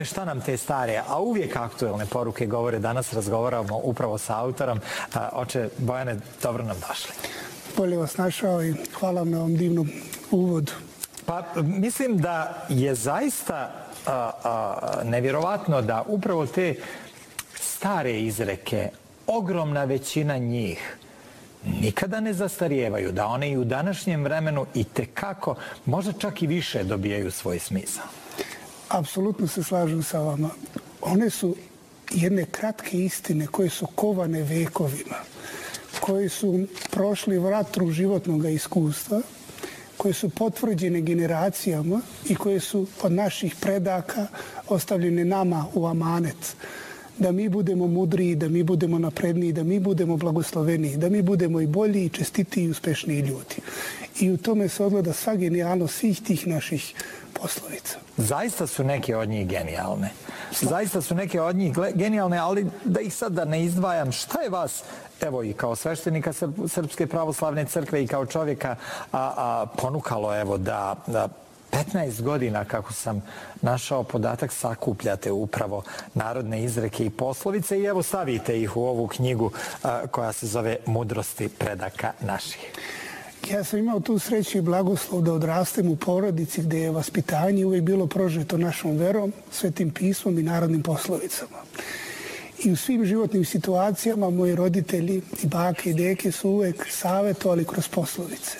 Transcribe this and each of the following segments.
Šta nam te stare, a uvijek aktuelne poruke govore? Danas razgovaramo upravo sa autorom. Oče Bojane, dobro nam došli. Bolje vas našao i hvala vam na ovom divnom uvodu. Pa mislim da je zaista nevjerovatno da upravo te stare izreke, ogromna većina njih, nikada ne zastarijevaju, da one i u današnjem vremenu i tekako, možda čak i više dobijaju svoj smisao. Apsolutno se slažem sa vama. One su jedne kratke istine koje su kovane vekovima, koji su prošli vatru životnog iskustva, koje su potvrđene generacijama i koje su od naših predaka ostavljene nama u amanet. Da mi budemo mudriji, da mi budemo napredniji, da mi budemo blagosloveniji, da mi budemo i bolji, i čestitiji i uspešniji ljudi. I u tome se ogleda sva genijalnost svih tih naših poslovica. Zaista su neke od njih genijalne. Zaista su neke od njih genijalne, ali da ih sad da ne izdvajam, šta je vas, evo i kao sveštenika Srpske pravoslavne crkve i kao čovjeka ponukalo evo da 15 godina, kako sam našao podatak, sakupljate upravo narodne izreke i poslovice i evo stavite ih u ovu knjigu koja se zove Mudrosti predaka naših. Ja sam imao tu sreću i blagoslov da odrastem u porodici gdje je vaspitanje uvijek bilo prožeto našom verom, Svetim pismom i narodnim poslovicama. I u svim životnim situacijama moji roditelji i bake i deke su uvijek savjetovali kroz poslovice.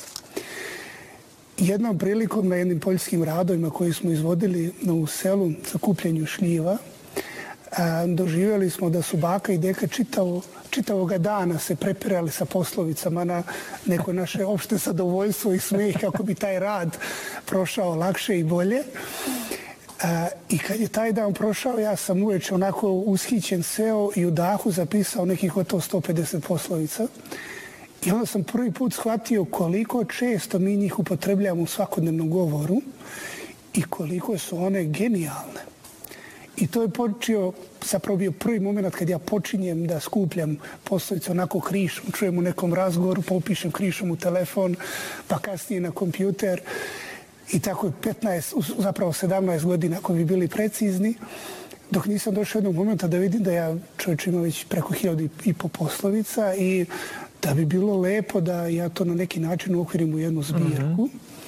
Jednom prilikom na jednim poljskim radovima koji smo izvodili u selu za kupljenju šljiva, doživjeli smo da su baka i deka čitavoga dana se prepirali sa poslovicama na neko naše opšte zadovoljstvo i smijeh kako bi taj rad prošao lakše i bolje. I kad je taj dan prošao, ja sam uveče onako ushićen seo i u dahu zapisao nekih gotovo 150 poslovica. I onda sam prvi put shvatio koliko često mi njih upotrebljamo u svakodnevnom govoru i koliko su one genijalne. I to je zapravo bio prvi moment kad ja počinjem da skupljam poslovice onako krišom, čujem u nekom razgovoru, pa upišem krišom u telefon, pa kasnije na kompjuter. I tako je 17 godina, ako bi bili precizni, dok nisam došao jednog momenta da vidim da ja čovječ ima već preko 1500 poslovica i da bi bilo lepo da ja to na neki način uokvirim u jednu zbirku.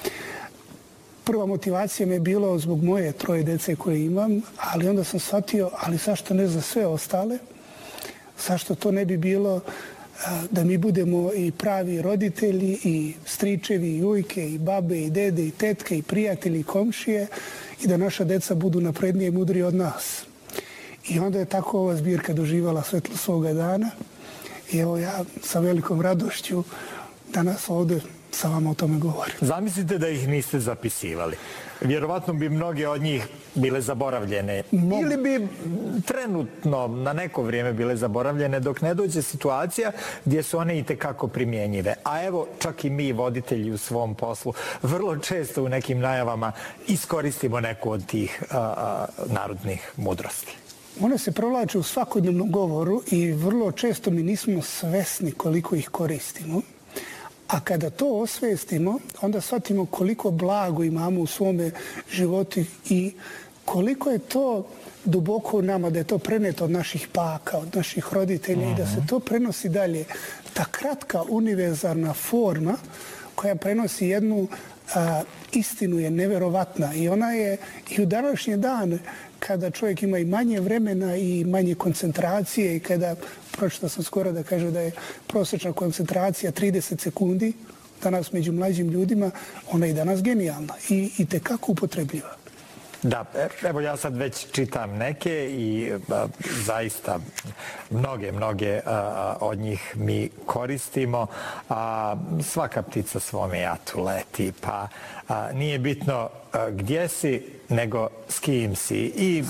Prva motivacija mi je bilo zbog moje 3 dece koje imam, ali onda sam shvatio, ali zašto ne za sve ostale? Zašto to ne bi bilo da mi budemo i pravi roditelji, i stričevi, i ujke, i babe, i dede, i tetke, i prijatelji, i komšije, i da naša deca budu naprednije i mudriji od nas. I onda je tako ova zbirka doživala svetlo svoga dana. I evo ja sa velikom radošću danas ovdje sa vama o tome govorim. Zamislite da ih niste zapisivali. Vjerovatno bi mnoge od njih bile zaboravljene. Ili bi trenutno na neko vrijeme bile zaboravljene dok ne dođe situacija gdje su one i tekako primjenjive. A evo, čak i mi, voditelji u svom poslu, vrlo često u nekim najavama iskoristimo neku od tih narodnih mudrosti. One se provlače u svakodnevnom govoru i vrlo često mi nismo svesni koliko ih koristimo. A kada to osvestimo, onda shvatimo koliko blago imamo u svome životu i koliko je to duboko u nama, da je to preneto od naših baka, od naših roditelja i da se to prenosi dalje. Ta kratka univerzalna forma koja prenosi jednu istinu je neverovatna i ona je i u današnji dan kada čovjek ima i manje vremena i manje koncentracije i kada, pročitao sam skoro da kaže da je prosječna koncentracija 30 sekundi danas među mlađim ljudima, ona je i danas genijalna i tekako upotrebljiva. Da, evo ja sad već čitam neke i zaista mnoge od njih mi koristimo. Svaka ptica svome jatu leti, pa nije bitno gdje si, nego s kim si. I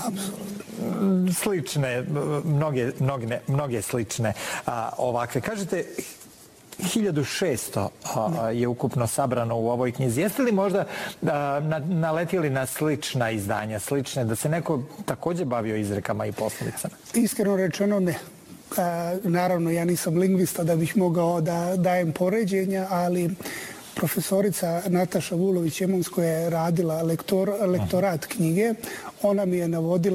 slične, mnoge slične ovakve. Kažete, 1600 je ukupno sabrano u ovoj knjizi. Jeste li možda naletili na slična izdanja, slične, da se neko također bavio izrekama i poslovicama? Iskreno rečeno ne. Naravno, ja nisam lingvista da bih mogao da dajem poređenja, ali profesorica Nataša Vulović-Emons koja je radila lektorat knjige, ona mi je navodila